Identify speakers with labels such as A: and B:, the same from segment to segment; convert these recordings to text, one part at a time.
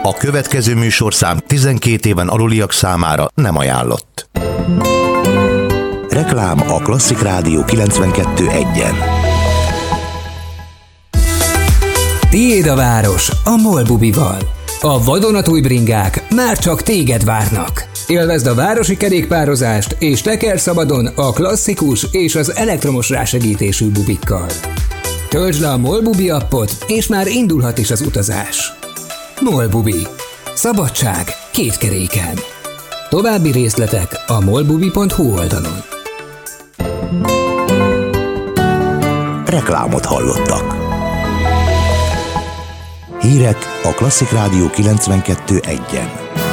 A: A következő műsorszám 12 éven aluliak számára nem ajánlott. Reklám a Klasszik Rádió 92.1-en.
B: Tiéd a város a MOL bubival. A vadonatúj bringák már csak téged várnak. Élvezd a városi kerékpározást és teker szabadon a klasszikus és az elektromos rásegítésű bubikkal. Töltsd le a MOL bubi appot, és már indulhat is az utazás. MOL bubi. Szabadság két keréken. További részletek a molbubi.hu oldalon.
A: Reklámot hallottak. Hírek a Klasszik Rádió 92.1-en.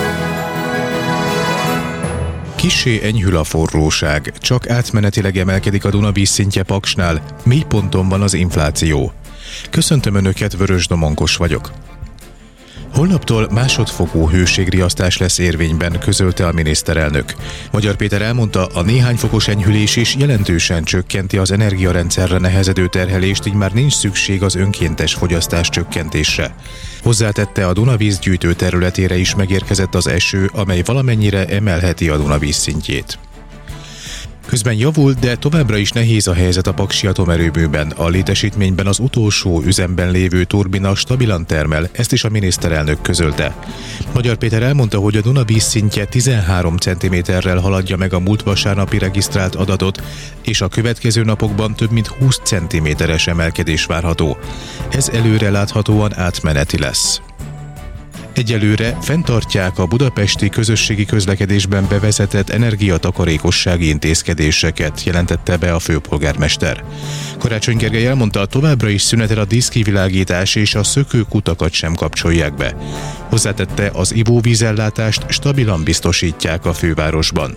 C: Kissé enyhül a forróság, csak átmenetileg emelkedik a Duna vízszintje Paksnál, mélyponton van az infláció. Köszöntöm Önöket, Vörös Domonkos vagyok. Holnaptól másodfokú hőségriasztás lesz érvényben, közölte a miniszterelnök. Magyar Péter elmondta, a néhány fokos enyhülés is jelentősen csökkenti az energiarendszerre nehezedő terhelést, így már nincs szükség az önkéntes fogyasztás csökkentésre. Hozzátette, a Duna vízgyűjtő területére is megérkezett az eső, amely valamennyire emelheti a Duna vízszintjét. Közben javult, de továbbra is nehéz a helyzet a paksi atomerőműben. A létesítményben az utolsó üzemben lévő turbina stabilan termel, ezt is a miniszterelnök közölte. Magyar Péter elmondta, hogy a Duna vízszintje 13 cm-rel haladja meg a múlt vasárnapi regisztrált adatot, és a következő napokban több mint 20 cm-es emelkedés várható. Ez előre láthatóan átmeneti lesz. Egyelőre fenntartják a budapesti közösségi közlekedésben bevezetett energiatakarékossági intézkedéseket, jelentette be a főpolgármester. Karácsony Gergely elmondta, továbbra is szünetel a díszkivilágítás és a szökőkutakat sem kapcsolják be. Hozzátette, az ivóvízellátást stabilan biztosítják a fővárosban.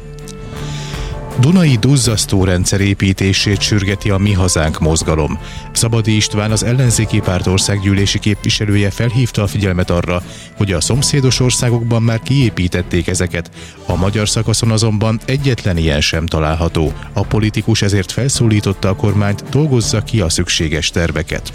C: Dunai duzzasztórendszer építését sürgeti a Mi Hazánk mozgalom. Szabadi István, az ellenzéki párt országgyűlési képviselője felhívta a figyelmet arra, hogy a szomszédos országokban már kiépítették ezeket, a magyar szakaszon azonban egyetlen ilyen sem található. A politikus ezért felszólította a kormányt, dolgozza ki a szükséges terveket.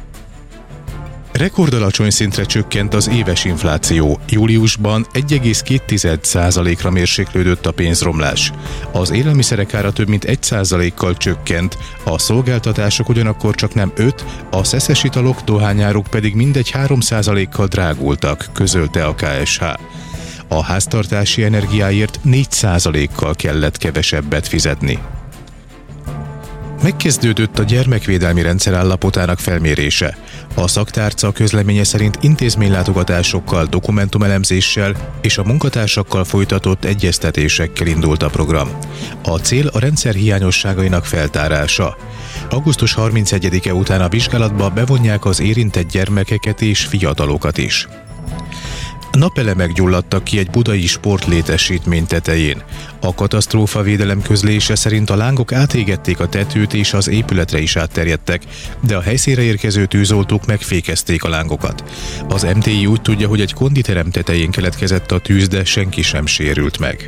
C: Rekordalacsony szintre csökkent az éves infláció. Júliusban 1,2%-ra mérséklődött a pénzromlás. Az élelmiszerek ára több mint 1%-kal csökkent, a szolgáltatások ugyanakkor csak nem 5%, a szeszes italok, dohányáruk pedig mindegy 3%-kal drágultak, közölte a KSH. A háztartási energiáért 4%-kal kellett kevesebbet fizetni. Megkezdődött a gyermekvédelmi rendszer állapotának felmérése. A szaktárca közleménye szerint intézménylátogatásokkal, dokumentumelemzéssel és a munkatársakkal folytatott egyeztetésekkel indult a program. A cél a rendszer hiányosságainak feltárása. Augusztus 31-e után a vizsgálatba bevonják az érintett gyermekeket és fiatalokat is. Napelemek gyulladtak ki egy budai sportlétesítmény tetején. A katasztrófavédelem közlése szerint a lángok átégették a tetőt és az épületre is átterjedtek, de a helyszínre érkező tűzoltók megfékezték a lángokat. Az MTI úgy tudja, hogy egy konditerem tetején keletkezett a tűz, de senki sem sérült meg.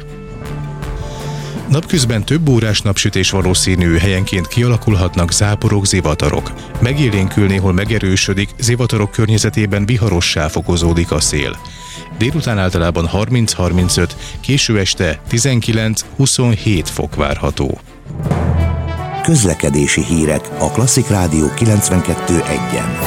C: Napközben több órás napsütés valószínű, helyenként kialakulhatnak záporok, zivatarok. Megélénkül, néhol megerősödik, zivatarok környezetében viharossá fokozódik a szél. Délután általában 30-35, késő este 19-27 fok várható.
A: Közlekedési hírek a Klasszik Rádió 92.1-en.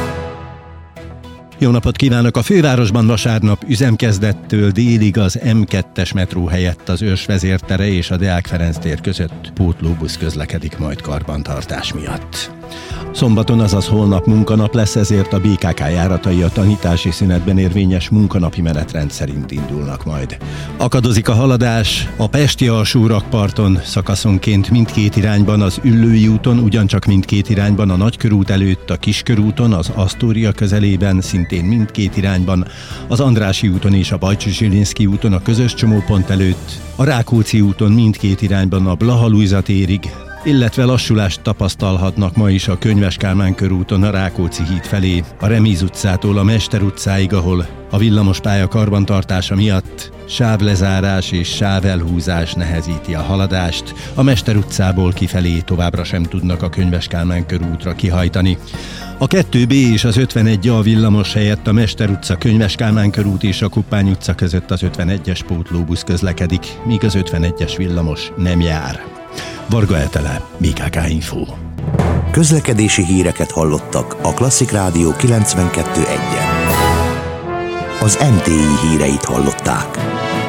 D: Jó napot kívánok! A fővárosban vasárnap üzemkezdettől délig az M2-es metró helyett az Őrs vezértere és a Deák Ferenc tér között pótlóbusz közlekedik majd karbantartás miatt. Szombaton, azaz holnap munkanap lesz, ezért a BKK járatai a tanítási szünetben érvényes munkanapi menetrend szerint indulnak majd. Akadozik a haladás a pesti alsó-rakparton szakaszonként mindkét irányban, az Üllői úton, ugyancsak mindkét irányban, a Nagykörút előtt, a Kiskörúton, az Asztória közelében, szintén mindkét irányban, az Andrássy úton és a Bajcsy-Zsilinszky úton, a közös csomópont előtt, a Rákóczi úton mindkét irányban a Blaha Lujza térig, illetve lassulást tapasztalhatnak ma is a Könyves Kálmán körúton a Rákóczi híd felé, a Remíz utcától a Mester utcáig, ahol a villamospálya karbantartása miatt sávlezárás és sávelhúzás nehezíti a haladást. A Mester utcából kifelé továbbra sem tudnak a Könyves Kálmán körútra kihajtani. A 2B és az 51A villamos helyett a Mester utca, Könyves Kálmán körút és a Kuppány utca között az 51-es pótlóbusz közlekedik, míg az 51-es villamos nem jár. Varga Etele, BKK Info.
A: Közlekedési híreket hallottak a Klasszik Rádió 92.1-en. Az MTI híreit hallották.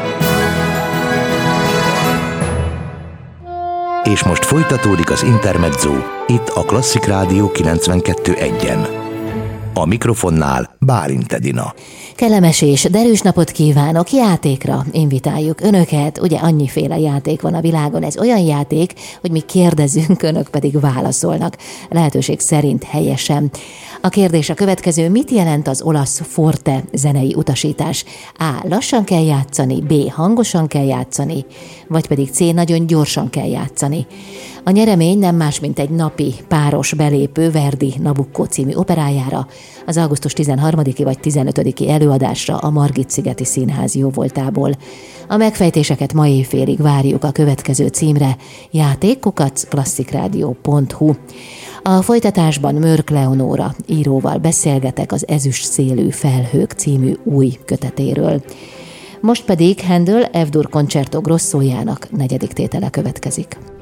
A: És most folytatódik az Intermezzo, itt a Klasszik Rádió 92.1-en. A mikrofonnál Bálint Edina.
E: Kellemes és derűs napot kívánok, játékra invitáljuk önöket. Ugye annyiféle játék van a világon, ez olyan játék, hogy mi kérdezünk, önök pedig válaszolnak. Lehetőség szerint helyesen. A kérdés a következő: mit jelent az olasz forte zenei utasítás? A. Lassan kell játszani, B. Hangosan kell játszani, vagy pedig C. Nagyon gyorsan kell játszani. A nyeremény nem más, mint egy napi páros belépő Verdi Nabucco című operájára, az augusztus 13-i vagy 15-i előadásra a Margit-szigeti Színház jóvoltából. A megfejtéseket ma éjfélig várjuk a következő címre: játék@klasszikrádió.hu. A folytatásban Mörk Leonóra íróval beszélgetek az Ezüst szélű felhők című új kötetéről. Most pedig Händel F-dur Concerto Grossójának 4. tétele következik.